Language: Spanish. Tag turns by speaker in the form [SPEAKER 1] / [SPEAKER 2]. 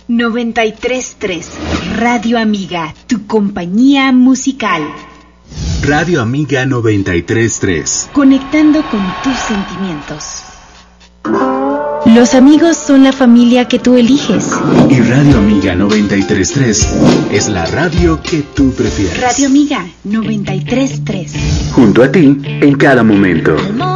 [SPEAKER 1] 93.3 Radio Amiga, tu compañía musical.
[SPEAKER 2] Radio Amiga 93.3.
[SPEAKER 1] Conectando con tus sentimientos. Los amigos son la familia que tú eliges.
[SPEAKER 2] Y Radio Amiga 93.3 es la radio que tú prefieres.
[SPEAKER 1] Radio Amiga 93.3.
[SPEAKER 2] Junto a ti en cada momento.